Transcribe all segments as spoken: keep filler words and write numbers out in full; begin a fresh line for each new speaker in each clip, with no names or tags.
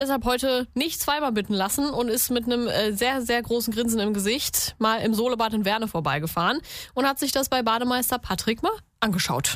Deshalb heute nicht zweimal bitten lassen und ist mit einem äh, sehr, sehr großen Grinsen im Gesicht mal im Solebad in Werne vorbeigefahren und hat sich das bei Bademeister Patrick mal angeschaut.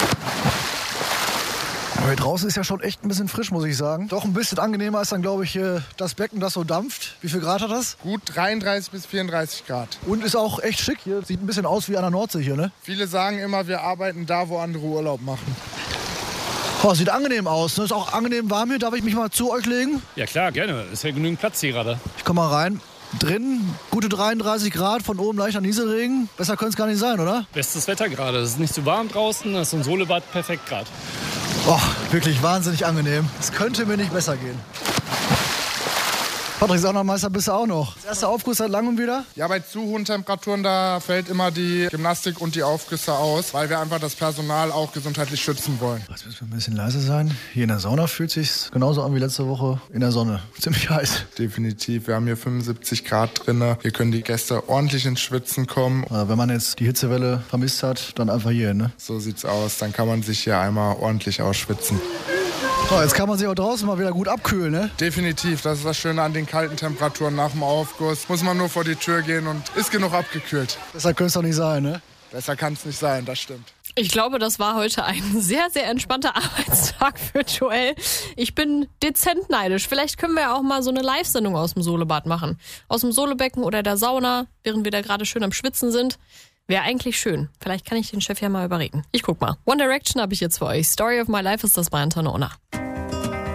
Aber hier draußen ist ja schon echt ein bisschen frisch, muss ich sagen. Doch ein bisschen angenehmer ist dann, glaube ich, das Becken, das so dampft. Wie viel Grad hat das?
Gut dreiunddreißig bis vierunddreißig Grad.
Und ist auch echt schick hier. Sieht ein bisschen aus wie an der Nordsee hier, ne?
Viele sagen immer, wir arbeiten da, wo andere Urlaub machen.
Oh, sieht angenehm aus. Ne? Ist auch angenehm warm hier. Darf ich mich mal zu euch legen?
Ja klar, gerne. Ist ja genügend Platz hier gerade.
Ich komme mal rein. Drin gute dreiunddreißig Grad, von oben leichter Nieselregen. Besser könnte es gar nicht sein, oder?
Bestes Wetter gerade. Es ist nicht zu warm draußen. Das ist ein Solebad perfekt gerade.
Oh, wirklich wahnsinnig angenehm. Es könnte mir nicht besser gehen. Patrick, Saunameister bist du auch noch. Das erste Aufguss seit langem wieder?
Ja, bei zu hohen Temperaturen, da fällt immer die Gymnastik und die Aufgüsse aus, weil wir einfach das Personal auch gesundheitlich schützen wollen.
Jetzt müssen wir ein bisschen leise sein. Hier in der Sauna fühlt es sich genauso an wie letzte Woche in der Sonne. Ziemlich heiß.
Definitiv. Wir haben hier fünfundsiebzig Grad drin. Hier können die Gäste ordentlich ins Schwitzen kommen.
Wenn man jetzt die Hitzewelle vermisst hat, dann einfach hier, ne?
So sieht's aus. Dann kann man sich hier einmal ordentlich ausschwitzen.
Oh, jetzt kann man sich auch draußen mal wieder gut abkühlen, ne?
Definitiv, das ist das Schöne an den kalten Temperaturen nach dem Aufguss. Muss man nur vor die Tür gehen und ist genug abgekühlt.
Besser könnte es doch nicht sein, ne?
Besser kann es nicht sein, das stimmt.
Ich glaube, das war heute ein sehr, sehr entspannter Arbeitstag für Joel. Ich bin dezent neidisch. Vielleicht können wir ja auch mal so eine Live-Sendung aus dem Solebad machen. Aus dem Solebecken oder der Sauna, während wir da gerade schön am Schwitzen sind. Wäre eigentlich schön. Vielleicht kann ich den Chef ja mal überreden. Ich guck mal. One Direction habe ich jetzt für euch. Story of My Life ist das bei Antenne Unna.